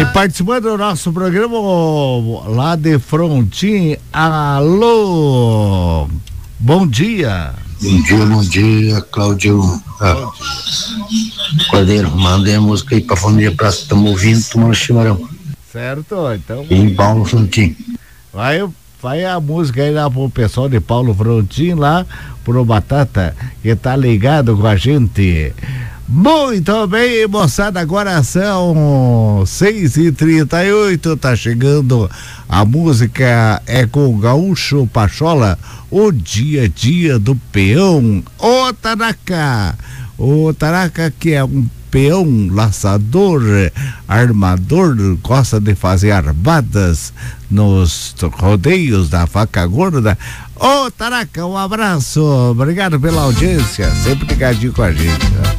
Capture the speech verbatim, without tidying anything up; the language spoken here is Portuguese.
E participando do nosso programa lá de Frontin, alô, bom dia. Bom dia, bom dia, Cláudio ah, Cordeiro, mandei a música aí pra família Praça, estamos ouvindo, tomando chimarrão. Certo, então. Em Paulo Frontin. Vai, vai a música aí lá pro pessoal de Paulo Frontin, lá pro Batata, que tá ligado com a gente. Muito bem, moçada, agora são seis e trinta e oito, tá chegando a música é com o Gaúcho Pachola, o dia a dia do peão, ô Tanaka, o Tanaka que é um peão, laçador, armador, gosta de fazer armadas nos rodeios da Vaca Gorda. Ô Tanaka, um abraço, obrigado pela audiência, sempre ligadinho com a gente, né?